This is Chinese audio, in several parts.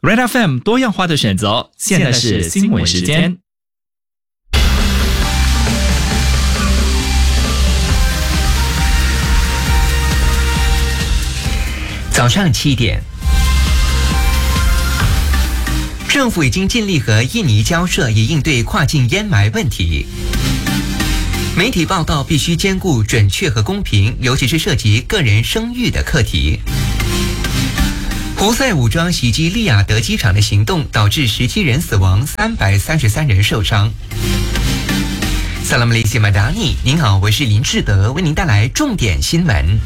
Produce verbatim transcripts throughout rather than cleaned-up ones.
Red F M 多样化的选择，现在是新闻时间。 早上七点，政府已经尽力和印尼交涉，以应对跨境烟霾问题。媒体报道必须兼顾准确和公平，尤其是涉及个人声誉的课题。胡塞武装袭击利雅得机场的行动导致十七人死亡，三百三十三人受伤。萨拉姆雷西马达尼，您好，我是林志德，为您带来重点新闻。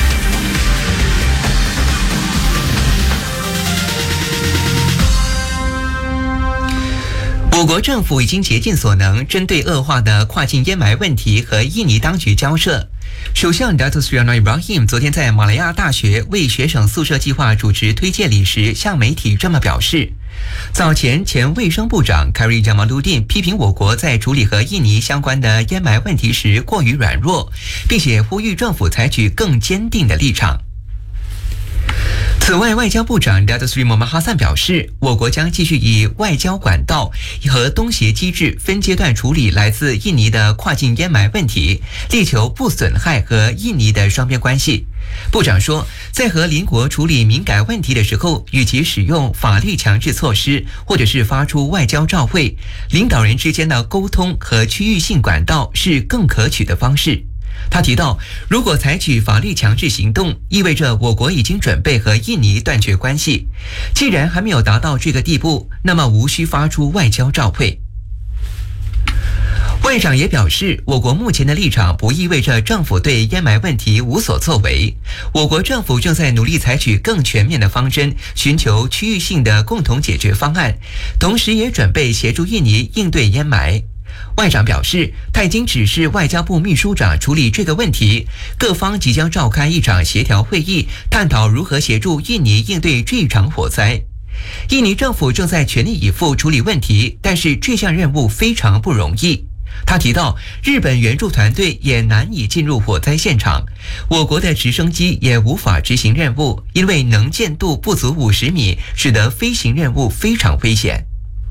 我国政府已经竭尽所能，针对恶化的跨境烟霾问题和印尼当局交涉。首相 Datuk Seri Anwar Ibrahim 昨天在马来亚大学为学省宿舍计划主持推介礼时，向媒体这么表示。早前，前卫生部长 Khairy Jamaluddin 批评我国在处理和印尼相关的烟霾问题时过于软弱，并且呼吁政府采取更坚定的立场。此外，外交部长 Datuk Seri Mohamad Hassan 表示，我国将继续以外交管道和东协机制分阶段处理来自印尼的跨境烟霾问题，力求不损害和印尼的双边关系。部长说，在和邻国处理敏感问题的时候，与其使用法律强制措施，或者是发出外交照会，领导人之间的沟通和区域性管道是更可取的方式。他提到，如果采取法律强制行动，意味着我国已经准备和印尼断绝关系。既然还没有达到这个地步，那么无需发出外交照会。外长也表示，我国目前的立场不意味着政府对烟霾问题无所作为。我国政府正在努力采取更全面的方针，寻求区域性的共同解决方案，同时也准备协助印尼应对烟霾。外长表示，他已经指示外交部秘书长处理这个问题，各方即将召开一场协调会议，探讨如何协助印尼应对这场火灾。印尼政府正在全力以赴处理问题，但是这项任务非常不容易。他提到，日本援助团队也难以进入火灾现场，我国的直升机也无法执行任务，因为能见度不足五十米，使得飞行任务非常危险。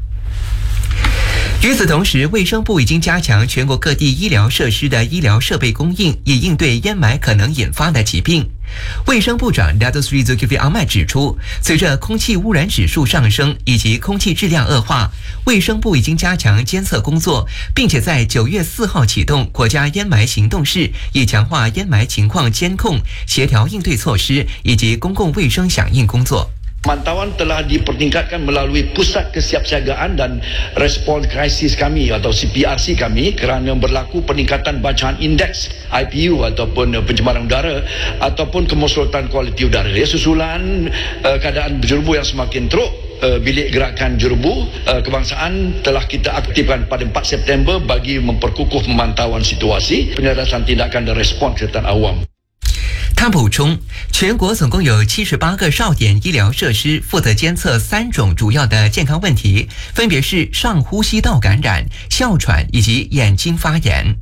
与此同时，卫生部已经加强全国各地医疗设施的医疗设备供应，以应对烟霾可能引发的疾病。卫生部长 Datuk Seri Zulkifli Ahmad 指出，随着空气污染指数上升以及空气质量恶化，卫生部已经加强监测工作，并且在九月四号启动国家烟霾行动室，以强化烟霾情况监控、协调应对措施以及公共卫生响应工作。 Pemantauan telah dipertingkatkan melalui Pusat Kesiapsiagaan dan Respons Krisis kami atau C P R C kami kerana berlaku peningkatan bacaan indeks I P U ataupun pencemaran udara ataupun kemusratan kualiti udara. Ya, susulan uh, keadaan jurubu yang semakin teruk, uh, bilik gerakan jurubu uh, kebangsaan telah kita aktifkan pada empat September bagi memperkukuh pemantauan situasi, penyelesaian tindakan dan respons kesihatan awam。 他补充，全国总共有七十八个哨点医疗设施，负责监测三种主要的健康问题，分别是上呼吸道感染、哮喘以及眼睛发炎。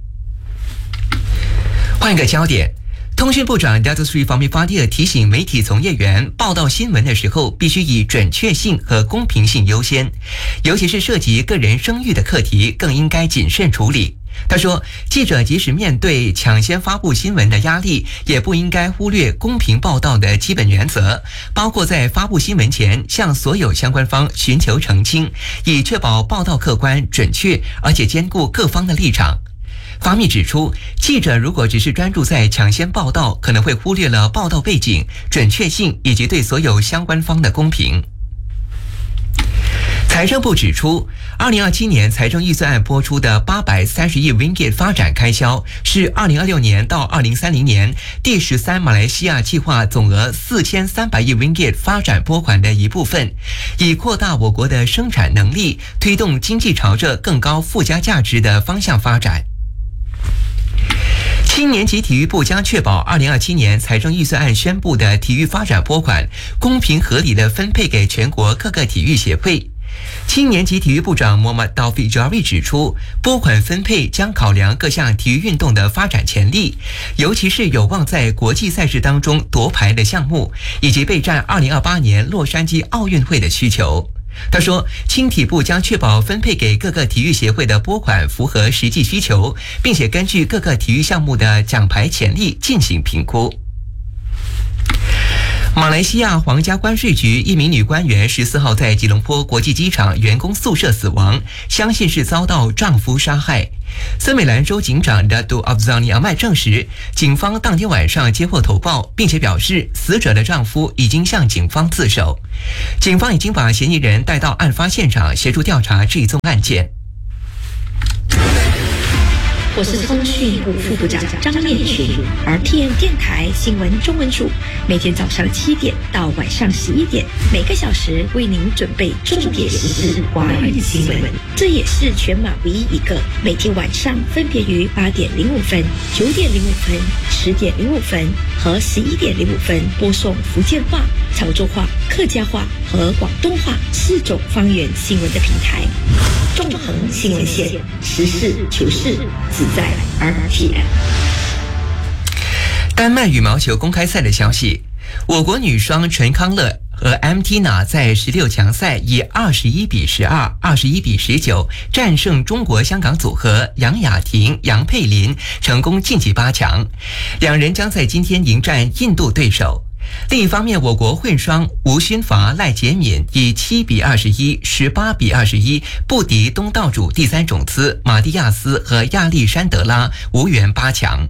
换一个焦点，通讯部长 Datuk Seri Fahmi Fadzil 提醒媒体从业员，报道新闻的时候必须以准确性和公平性优先，尤其是涉及个人声誉的课题，更应该谨慎处理。他说，记者即使面对抢先发布新闻的压力，也不应该忽略公平报道的基本原则，包括在发布新闻前向所有相关方寻求澄清，以确保报道客观准确，而且兼顾各方的立场。法密指出，记者如果只是专注在抢先报道，可能会忽略了报道背景、准确性以及对所有相关方的公平。财政部指出，二零二七年财政预算案拨出的八百三十亿 ringgit 发展开销，是二零二六年到二零三零年第十三马来西亚计划总额四千三百亿 ringgit 发展拨款的一部分，以扩大我国的生产能力，推动经济朝着更高附加价值的方向发展。青年及体育部将确保二零二七年财政预算案宣布的体育发展拨款公平合理地分配给全国各个体育协会。 青年级体育部长 Muhammad Taufik Jari 指出，拨款分配将考量各项体育运动的发展潜力，尤其是有望在国际赛事当中夺牌的项目，以及备战二零二八年洛杉矶奥运会的需求。他说，青体部将确保分配给各个体育协会的拨款符合实际需求，并且根据各个体育项目的奖牌潜力进行评估。马来西亚皇家关税局一名女官员十四号在吉隆坡国际机场员工宿舍死亡，相信是遭到丈夫杀害。森美兰州警长 Dato' Afzani Ahmad 证实，警方当天晚上接获投报，并且表示死者的丈夫已经向警方自首。警方已经把嫌疑人带到案发现场，协助调查这一宗案件。 我是通讯部副部长张念群 ，R T M 电台新闻中文组，每天早上七点到晚上十一点，每个小时为您准备重点时事华语新闻。这也是全马唯一一个每天晚上分别于八点零五分、九点零五分、十点零五分和十一点零五分播送福建话、潮州话、客家话和广东话四种方言新闻的平台。纵横新闻线，实事求是，只在 R T M。 丹麦羽毛球公开赛的消息，我国女双陈康乐和 M T N A 在十六强赛以二十一比十二、二十一比十九战胜中国香港组合杨雅婷、杨佩琳，成功晋级八强。两人将在今天迎战印度对手。另一方面，我国混双吴勋伐、赖洁敏以七比二十一、十八比二十一不敌东道主第三种子马蒂亚斯和亚历山德拉，无缘八强。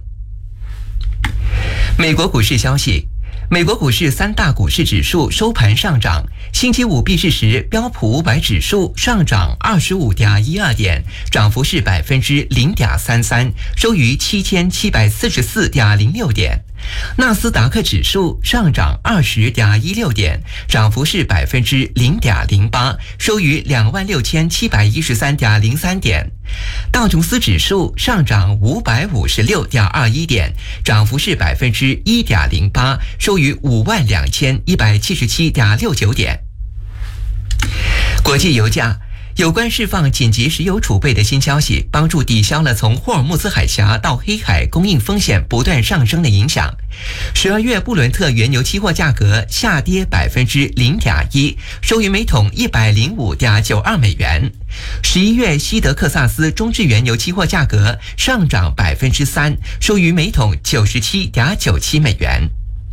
美国股市消息，美国股市三大股市指数收盘上涨。星期五闭市时，标普五百指数上涨二十五点一二点，涨幅是百分之零点三三，收于七千七百四十四点零六点。纳斯达克指数上涨二十点一六点，涨幅是百分之零点零八，收于两万六千七百一十三点零三点。道琼斯指数上涨五百五十六点二一点，涨幅是百分之一点零八，收于五万两千一百七十七点六九点。国际油价。有关释放紧急石油储备的新消息，帮助抵消了从霍尔木兹海峡到黑海供应风险不断上升的影响。十二月布伦特原油期货价格下跌百分之零点一，收于每桶一百零五点九二美元。十一月西德克萨斯中质原油期货价格上涨百分之三，收于每桶九十七点九七美元。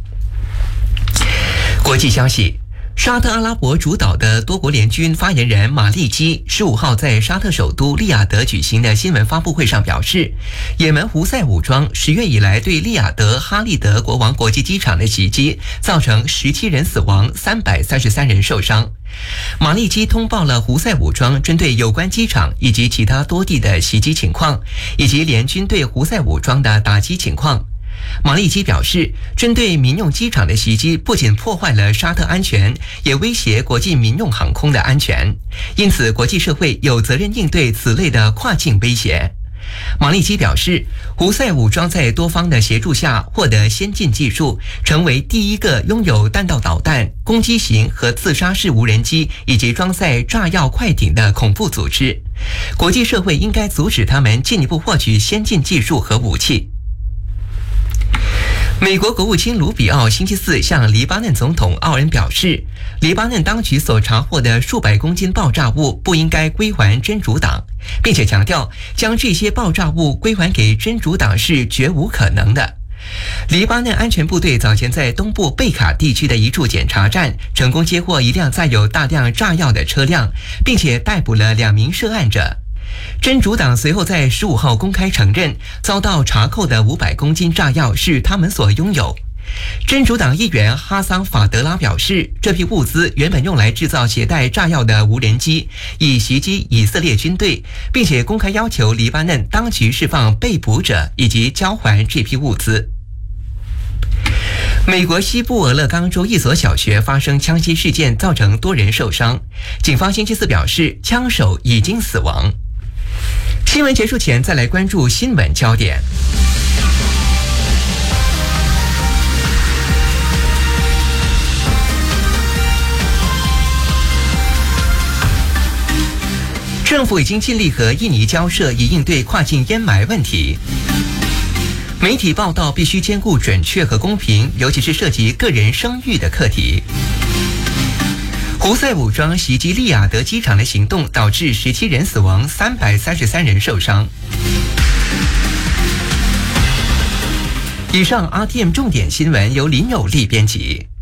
国际消息。沙特阿拉伯主导的多国联军发言人马利基十五号在沙特首都利雅得举行的新闻发布会上表示，也门胡塞武装十月以来对利雅得哈利德国王国际机场的袭击，造成十七人死亡、三百三十三人受伤。马利基通报了胡塞武装针对有关机场以及其他多地的袭击情况，以及联军对胡塞武装的打击情况。马利基表示，针对民用机场的袭击不仅破坏了沙特安全，也威胁国际民用航空的安全，因此国际社会有责任应对此类的跨境威胁。马利基表示，胡塞武装在多方的协助下获得先进技术，成为第一个拥有弹道导弹、攻击型和自杀式无人机以及装载炸药快艇的恐怖组织。国际社会应该阻止他们进一步获取先进技术和武器。美国国务卿卢比奥星期四向黎巴嫩总统奥恩表示，黎巴嫩当局所查获的数百公斤爆炸物不应该归还真主党，并且强调将这些爆炸物归还给真主党是绝无可能的。黎巴嫩安全部队早前在东部贝卡地区的一处检查站成功接获一辆载有大量炸药的车辆，并且逮捕了两名涉案者。真主党随后在十五号公开承认，遭到查扣的五百公斤炸药是他们所拥有。真主党议员哈桑法德拉表示，这批物资原本用来制造携带炸药的无人机，以袭击以色列军队，并且公开要求黎巴嫩当局释放被捕者以及交还这批物资。美国西部俄勒冈州一所小学发生枪击事件，造成多人受伤。警方星期四表示，枪手已经死亡。新闻结束前，再来关注新闻焦点。 政府已经尽力和印尼交涉，以应对跨境烟霾问题。媒体报道必须兼顾准确和公平，尤其是涉及个人声誉的课题。胡塞武装袭击利雅得机场的行动导致十七人死亡，三百三十三人受伤。以上 R T M 重点新闻由林有利编辑。